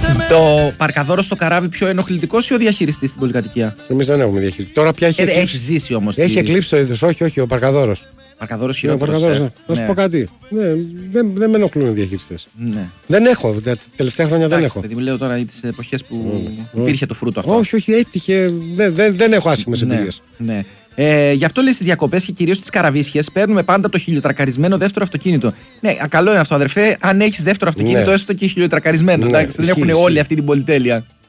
Το παρκαδόρο στο καράβι πιο ενοχλητικός ή ο διαχειριστής στην πολυκατοικία? Εμείς δεν έχουμε διαχειριστή. Τώρα πια έχει ζήσει όμως. Έχει εκλείψει το είδος. Όχι, ο παρκαδόρος. Παρκαδόρος χειρότερος. Να σου πω κάτι. Δεν με ενοχλούν οι διαχειριστές. Ναι. Δεν έχω. Τα τελευταία χρόνια δεν έχω. Δηλαδή, λέω τώρα τις εποχές που υπήρχε το φρούτο αυτό. Όχι, έτυχε. Δεν έχω άσχημες εμπειρίες. Ναι. Γι' αυτό λέει στις διακοπές και κυρίως στις καραβίσιες παίρνουμε πάντα το χιλιοτρακαρισμένο δεύτερο αυτοκίνητο. Ναι, καλό είναι αυτό, αδερφέ. Αν έχεις δεύτερο αυτοκίνητο, έστω και χιλιοτρακαρισμένο. Δεν έχουν όλοι αυτή την πολυτέλεια.